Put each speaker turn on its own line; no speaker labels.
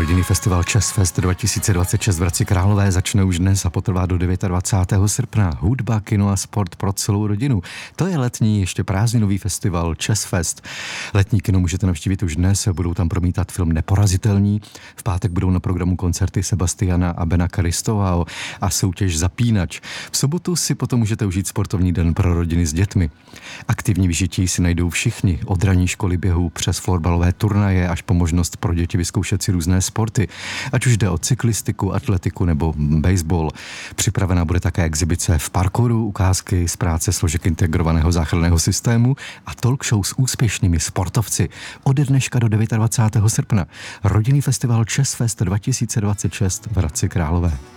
Rodinný festival Česfest 2026 v Hradci Králové začne už dnes a potrvá do 29. srpna. Hudba, kino a sport pro celou rodinu. To je letní, ještě prázdninový festival Česfest. Letní kino můžete navštívit už dnes, budou tam promítat film Neporazitelní. V pátek budou na programu koncerty Sebastiana a Bena Karistovao a soutěž Zapínač. V sobotu si potom můžete užít sportovní den pro rodiny s dětmi. Aktivní vyžití si najdou všichni, od ranní školy běhu přes florbalové turnaje až po možnost pro děti vyzkoušet si různé sporty, ať už jde o cyklistiku, atletiku nebo baseball. Připravená bude také exibice v parkouru, ukázky z práce složek integrovaného záchranného systému a talk show s úspěšnými sportovci. Od dneška do 29. srpna. Rodinný festival Česfest 2026 v Hradci Králové.